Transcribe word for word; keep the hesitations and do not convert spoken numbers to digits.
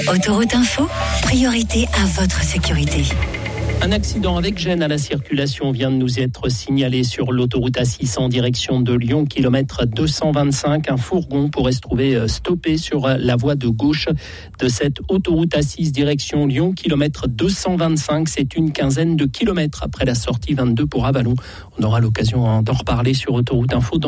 Autoroute Info, priorité à votre sécurité. Un accident avec gêne à la circulation vient de nous être signalé sur l'autoroute A six en direction de Lyon, kilomètre deux cent vingt-cinq. Un fourgon pourrait se trouver stoppé sur la voie de gauche de cette autoroute A six direction Lyon, kilomètre deux cent vingt-cinq. C'est une quinzaine de kilomètres après la sortie vingt-deux pour Avallon. On aura l'occasion d'en reparler sur Autoroute Info.